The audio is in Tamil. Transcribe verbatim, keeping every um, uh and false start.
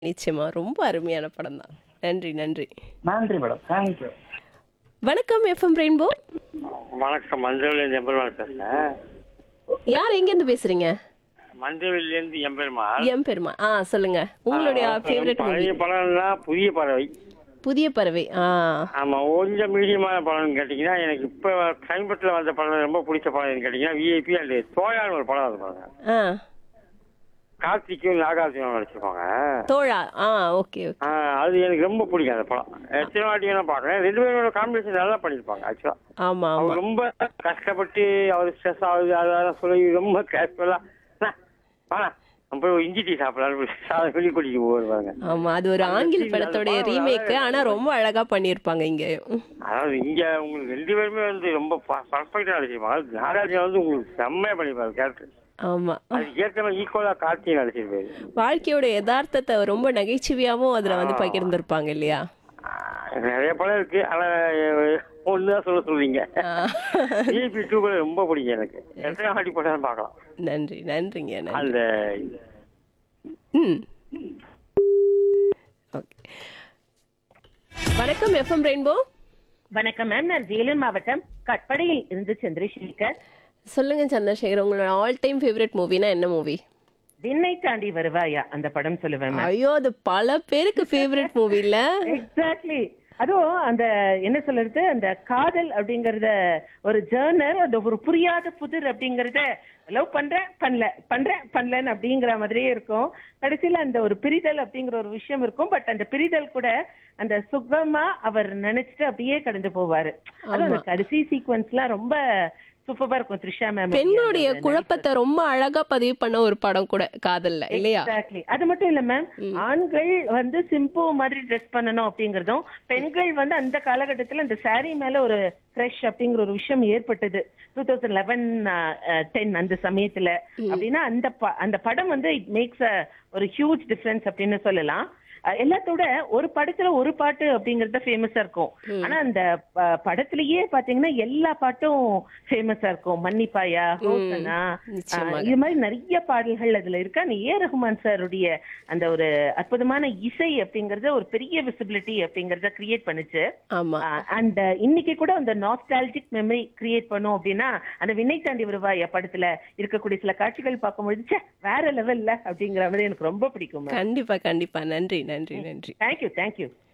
நிச்சயமா. ரொம்ப அருமையான படம் தான். நன்றி, நன்றி. நன்றி மேடம். தேங்க்யூ. வணக்கம் எஃப்எம் ரெயின்போ. வணக்கம். மஞ்சள்லேருந்து எம்பெருமாள் பேசுறேன். யார் எங்கேருந்து பேசுறீங்க? மஞ்சள்லேருந்து எம்பெருமாள். எம் பெருமா. ஆ சொல்லுங்க. உங்களுடைய ஃபேவரட் மூவி? பழைய படம்னா புதிய பறவை. புதிய பறவை. ஆ. ஆமா, கொஞ்சம் மீடியமான படம்னு கேட்டீங்கன்னா எனக்கு இப்ப சமீபத்தில் வந்த படம் ரொம்ப பிடிச்ச படம் கேட்டீங்கன்னா விஐபி அண்ட் தோழான்னு ஒரு படம் வந்து பாருங்க. ஆ. கார்த்திக்கும் நாகார்ஜுனும் நடிச்சிருப்பாங்க. தோழா. ஆ ஓகே ஓகே. ஆ, அது எனக்கு ரொம்ப பிடிக்கும் அந்த படம். எத்தனை வாட்டி வேணா பார்க்குறேன். ரெண்டு பேரோட காம்பினேஷன் நல்லா பண்ணியிருப்பாங்க ஆக்சுவலா. ஆமா ஆமா. அவர் ரொம்ப கஷ்டப்பட்டு அவர் ஸ்ட்ரெஸ் ஆகுது அதெல்லாம் சொல்லி ரொம்ப கேஷுவலா வாங்க நம்ம போய் ஒரு இஞ்சி டீ சாப்பிடலாம் சொல்லி கூட்டிட்டு போவாங்க. ஆமா, அது ஒரு ஆங்கில படத்தோட ரீமேக். ஆனா ரொம்ப அழகா பண்ணிருப்பாங்க இங்க. அதாவது இங்க உங்களுக்கு ரெண்டு பேருமே வந்து ரொம்ப பர்ஃபெக்டா நடிச்சிருப்பாங்க. நாகார்ஜுனா வந்து உங்களுக்கு செம்மையா பண்ணிருப்பாரு கேரக்டர். ஆமா. அதுக்கு ஏற்ற மாதிரி ஈக்குவலா கார்த்திகை நடிச்சிருப்பாரு. வாழ்க்கையோட யதார்த்தத்தை ரொம்ப நகைச்சுவையாவும் அதுல வந்து பகிர்ந்திருப்பாங்க இல்லையா? நிறைய படம் இருக்கு. ஆனா ஒண்ணுதான் சொல்ல சொல்றீங்க. விஐபி டூ கூட ரொம்ப பிடிக்கும் எனக்கு. எத்தனை வாட்டி படம் பார்க்கலாம். நன்றி நன்றிங்க. நன்றி. அந்த ம். ஓகே. வணக்கம் எஃப்எம் ரெயின்போ. வணக்கம் மேம். நான் வேலூர் மாவட்டம் கட்படையில் இருந்து சந்திரசேகர். சொல்லுங்க சந்திரசேகர், உங்களோட ஆல் டைம் ஃபேவரட் மூவினா என்ன மூவி? விண்ணை தாண்டி வருவாயா அந்த படம் சொல்லுவேன் மேம். ஐயோ, அது பல பேருக்கு ஃபேவரட் மூவி இல்ல? எக்ஸாக்ட்லி. அதுவும் அந்த என்ன சொல்றது, அந்த காதல் அப்படிங்கறத ஒரு ஜேர்னர், அந்த ஒரு புரியாத புதிர் அப்படிங்கறத லவ் பண்றேன் பண்ணல பண்றேன் பண்ணலன்னு அப்படிங்கிற மாதிரியே இருக்கும். கடைசியில அந்த ஒரு பிரிதல் அப்படிங்கிற ஒரு விஷயம் இருக்கும். பட் அந்த பிரிதல் கூட அந்த சுகமா அவர் நினைச்சிட்டு அப்படியே கடந்து போவாரு. அதுவும் அந்த கடைசி சீக்வன்ஸ்லாம் ரொம்ப சூப்பரா இருக்கும். த்ரிஷா மேம் பெண்களுடைய குழப்பத்தை ரொம்ப அழகா பதிவு பண்ண ஒரு படம் கூட காதல்ல இல்லையா? எக்ஸாக்ட்லி. அது மட்டும் இல்ல மேம், ஆண்கள் வந்து சிம்பு மாதிரி ட்ரெஸ் பண்ணணும் அப்படிங்கறதும், பெண்கள் வந்து அந்த காலகட்டத்துல அந்த சாரி மேல ஒரு கிரஷ் அப்படிங்கிற ஒரு விஷயம் ஏற்பட்டது டூ தௌசண்ட் லெவன் டென் அந்த சமயத்துல. அப்படின்னா அந்த அந்த படம் வந்து இட் மேக்ஸ் ஒரு ஹியூஜ் டிஃபரன்ஸ் அப்படின்னு சொல்லலாம். எல்லாத்தோட ஒரு படத்துல ஒரு பாட்டு அப்படிங்கறது ஃபேமஸா இருக்கும். ஆனா அந்த படத்திலேயே பாத்தீங்கன்னா எல்லா பாட்டும் ஃபேமஸா இருக்கும். மன்னிப்பாயா, ஹோசனா, இது மாதிரி நிறைய பாடல்கள் அதுல இருக்கு. அந்த ஏ ரஹ்மான் சாருடைய அந்த ஒரு அற்புதமான இசை அப்படிங்கறது ஒரு பெரிய விசிபிலிட்டி அப்படிங்கறத கிரியேட் பண்ணுச்சு. அண்ட் இன்னைக்கு கூட அந்த நாஸ்டாலஜிக் மெமரி கிரியேட் பண்ணும் அப்படின்னா அந்த விண்ணை தாண்டி வருவாயா படத்துல இருக்கக்கூடிய சில காட்சிகள் பார்க்கும்போது வேற லெவல்ல அப்படிங்கிற மாதிரி எனக்கு ரொம்ப பிடிக்கும். கண்டிப்பா கண்டிப்பா. நன்றி நன்றி நன்றி. Thank you thank you.